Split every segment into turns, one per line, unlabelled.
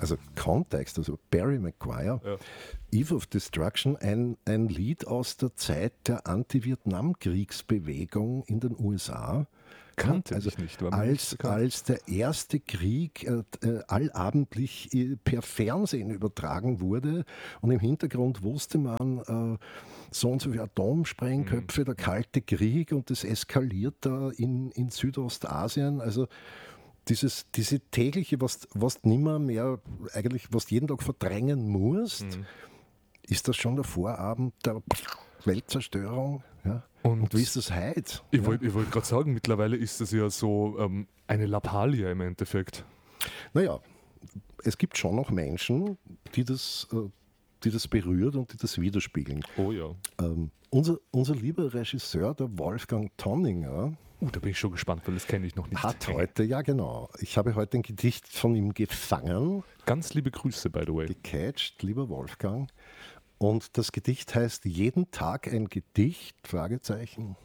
also Kontext, also Barry Maguire,
Ja.
Eve of Destruction, ein Lied aus der Zeit der Anti-Vietnam-Kriegsbewegung in den USA.
Kannte
Also
ich nicht. War mir nicht bekannt.
als der erste Krieg allabendlich per Fernsehen übertragen wurde und im Hintergrund wusste man, so und so viele Atomsprengköpfe, der Kalte Krieg und das eskaliert da in Südostasien. Also diese tägliche, was nimmer mehr eigentlich, was du jeden Tag verdrängen musst, ist das schon der Vorabend der Weltzerstörung. Ja? Und wie ist das heute?
Ich wollte gerade sagen, mittlerweile ist das ja so eine Lappalie im Endeffekt.
Naja, es gibt schon noch Menschen, die das berührt und die das widerspiegeln.
Oh ja.
Unser lieber Regisseur, der Wolfgang Tonninger,
Da bin ich schon gespannt, weil das kenne ich noch nicht.
hat heute, ja genau, ich habe heute ein Gedicht von ihm gefangen,
Ganz liebe Grüße, by the way.
gecatcht, lieber Wolfgang. Und das Gedicht heißt Jeden Tag ein Gedicht, Fragezeichen.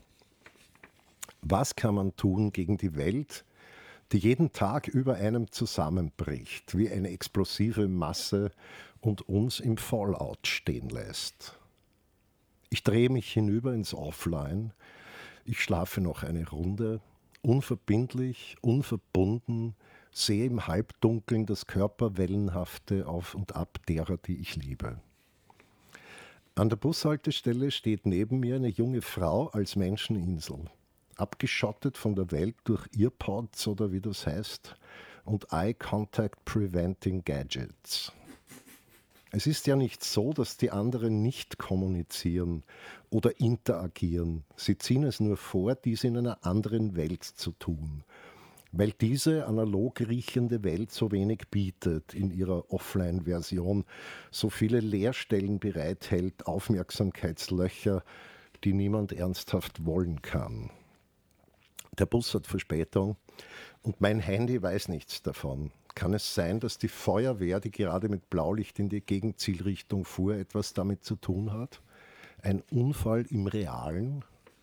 Was kann man tun gegen die Welt, die jeden Tag über einem zusammenbricht, wie eine explosive Masse und uns im Fallout stehen lässt? Ich drehe mich hinüber ins Offline, ich schlafe noch eine Runde, unverbindlich, unverbunden, sehe im Halbdunkeln das Körperwellenhafte auf und ab derer, die ich liebe. An der Bushaltestelle steht neben mir eine junge Frau als Menscheninsel, abgeschottet von der Welt durch Earpods oder wie das heißt und Eye Contact Preventing Gadgets. Es ist ja nicht so, dass die anderen nicht kommunizieren oder interagieren. Sie ziehen es nur vor, dies in einer anderen Welt zu tun, weil diese analog riechende Welt so wenig bietet in ihrer Offline-Version, so viele Leerstellen bereithält, Aufmerksamkeitslöcher, die niemand ernsthaft wollen kann. Der Bus hat Verspätung und mein Handy weiß nichts davon. Kann es sein, dass die Feuerwehr, die gerade mit Blaulicht in die Gegenzielrichtung fuhr, etwas damit zu tun hat? Ein Unfall im Realen?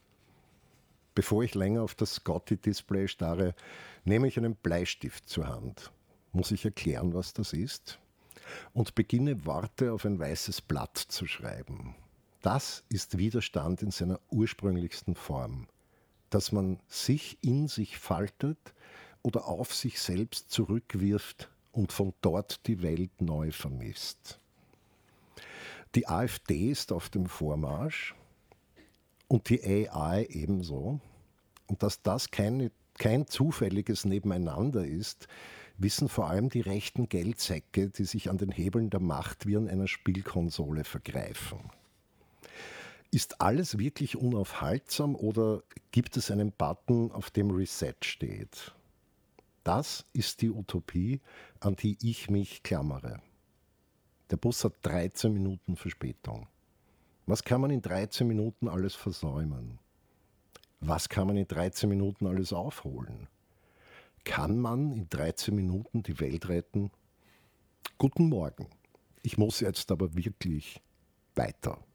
Bevor ich länger auf das Scotty-Display starre, nehme ich einen Bleistift zur Hand. Muss ich erklären, was das ist? Und beginne Worte auf ein weißes Blatt zu schreiben. Das ist Widerstand in seiner ursprünglichsten Form. Dass man sich in sich faltet oder auf sich selbst zurückwirft und von dort die Welt neu vermisst. Die AfD ist auf dem Vormarsch und die AI ebenso. Und dass das kein zufälliges Nebeneinander ist, wissen vor allem die rechten Geldsäcke, die sich an den Hebeln der Macht wie an einer Spielkonsole vergreifen. Ist alles wirklich unaufhaltsam oder gibt es einen Button, auf dem Reset steht? Das ist die Utopie, an die ich mich klammere. Der Bus hat 13 Minuten Verspätung. Was kann man in 13 Minuten alles versäumen? Was kann man in 13 Minuten alles aufholen? Kann man in 13 Minuten die Welt retten? Guten Morgen. Ich muss jetzt aber wirklich weiter.